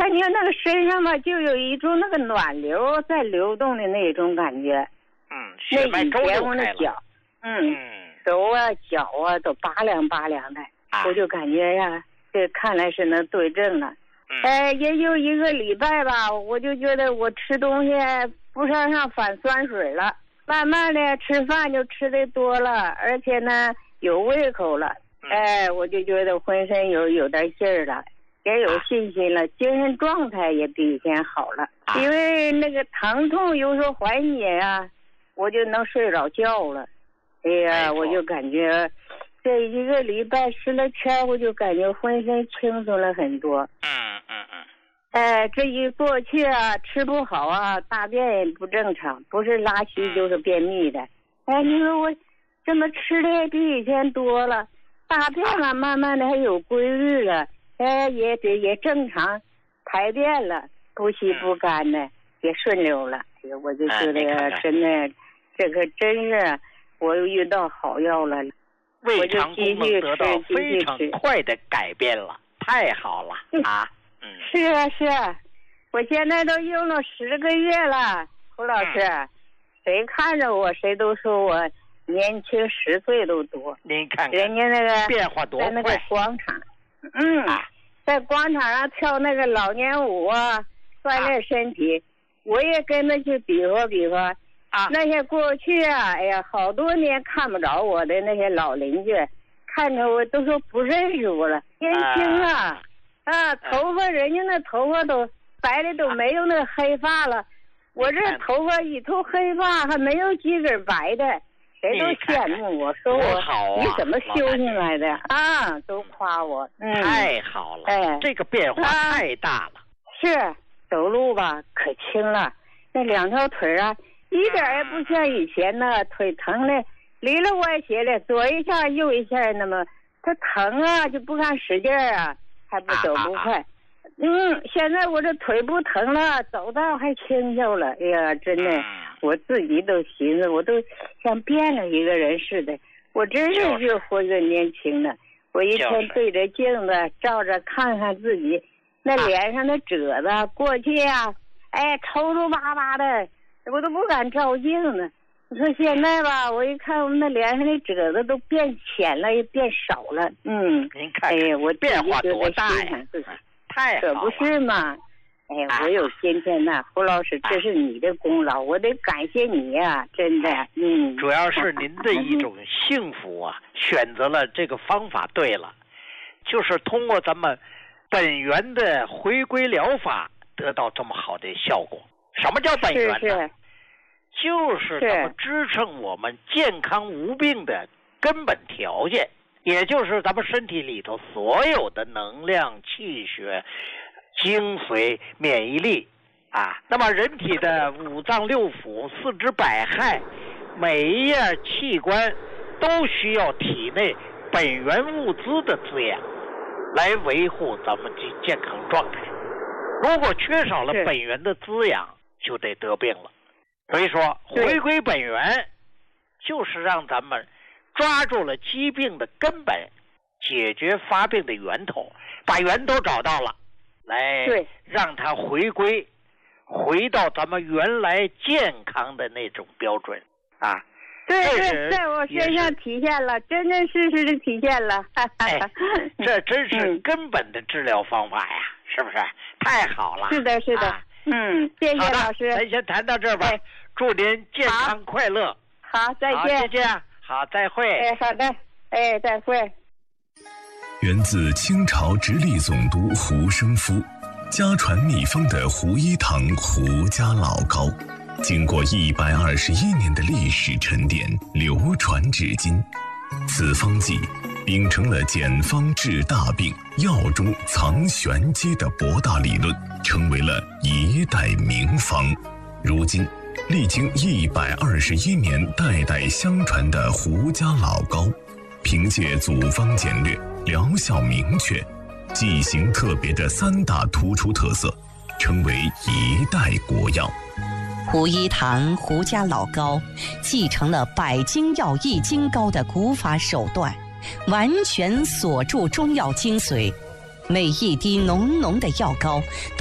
感觉那个身上吧，就有一种那个暖流在流动的那种感觉。 血脉周流开了。 脚，手啊脚啊都拔凉拔凉的，我就感觉呀，这看来是能对症了。也就1个礼拜吧，我就觉得我吃东西不上反酸水了，慢慢的吃饭就吃的多了，而且呢有胃口了。我就觉得浑身有点劲儿了，也有信心了，精神状态也比以前好了。因为那个疼痛有所缓解啊，我就能睡着觉了。哎呀，我就感觉这1个礼拜吃了天，我就感觉浑身轻松了很多。这一过去啊，吃不好啊，大便也不正常，不是拉稀就是便秘的。你说我这么吃的也比以前多了，大便啊慢慢的还有规律了，也正常排便了，不稀不干的，也顺溜了。我就觉得真的，这个真是我又遇到好药了， 胃肠功能得到非常快的改变了，太好了啊！ 是啊，我现在都用了10个月了，胡老师，谁看着我谁都说我年轻10岁都多。 您看看人家那个变化多快， 在那个广场，在广场上跳那个老年舞啊，锻炼身体，我也跟着去比划比划。那些过去啊，哎呀，好多年看不着我的那些老邻居，看着我都说不认识我了，年轻啊。头发人家那头发都白的都没有那个黑发了，我这头发一头黑发还没有几根白的，谁都羡慕我，说我你怎么修进来的啊？都夸我。 太好了，这个变化太大了。 是走路吧可轻了，那2条腿啊一点也不像以前呢，腿疼的里了歪斜的，左一下右一下，那么它疼啊就不敢使劲啊，还不走不快。现在我这腿不疼了，走道还轻巧了。哎呀，真的，我自己都寻思，我都像变了一个人似的。我真是越活越年轻了。我一天对着镜子照着看看自己，那脸上的褶子，过去啊，抽抽巴巴的，我都不敢照镜子。你说现在吧，我一看我们那脸上的褶子都变浅了，也变少了。 您看， 我变化多大呀！太好了， 可不是嘛！我有今天呐，胡老师，这是你的功劳，我得感谢你呀，真的。 主要是您的一种幸福啊，选择了这个方法对了，就是通过咱们本源的回归疗法得到这么好的效果。什么叫本源呢？就是咱们支撑我们健康无病的根本条件，也就是咱们身体里头所有的能量、气血、精髓、免疫力那么人体的5脏6腑、4肢百骸，每一样器官都需要体内本源物资的滋养，来维护咱们的健康状态。如果缺少了本源的滋养，就得得病了。所以说，回归本源，就是让咱们抓住了疾病的根本，解决发病的源头，把源头找到了，来让它回到咱们原来健康的那种标准对，在我身上体现了，真真实实的体现了。 这真是根本的治疗方法呀，是不是？太好了。 是的。谢谢老师。 咱先谈到这儿吧。祝您健康快乐。 好，再见。 谢谢。好，再会。 好的。再会。 源自清朝直隶总督胡生夫，家传秘方的胡一堂胡家老膏，经过121年的历史沉淀，流传至今。此方剂秉承了简方治大病、药中藏玄机的博大理论，成为了一代名方。如今历经121年代代相传的胡家老膏，凭借组方简略、疗效明确、剂型特别的3大突出特色，成为一代国药。 胡一堂胡家老膏继承了百精药易筋膏的古法手段，完全锁住中药精髓，每一滴浓浓的药膏